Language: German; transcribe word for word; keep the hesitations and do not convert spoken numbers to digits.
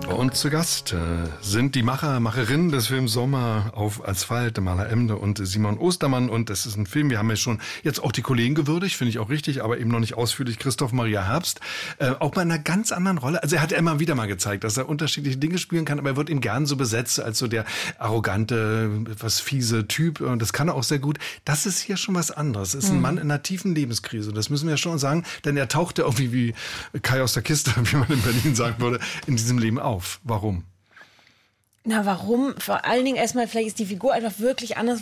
Bei uns zu Gast äh, sind die Macher, Macherinnen des Films Sommer auf Asphalt, Maler Emde und Simon Ostermann. Und das ist ein Film, wir haben ja schon jetzt auch die Kollegen gewürdigt, finde ich auch richtig, aber eben noch nicht ausführlich. Christoph Maria Herbst, äh, auch bei einer ganz anderen Rolle. Also er hat ja immer wieder mal gezeigt, dass er unterschiedliche Dinge spielen kann, aber er wird ihm gern so besetzt als so der arrogante, etwas fiese Typ. Und das kann er auch sehr gut. Das ist hier schon was anderes. Es ist ein Mann in einer tiefen Lebenskrise. Das müssen wir schon sagen, denn er taucht ja irgendwie wie Kai aus der Kiste, wie man in Berlin sagen würde, in diesem Leben auf. Warum? Na, warum? Vor allen Dingen erstmal, vielleicht ist die Figur einfach wirklich anders.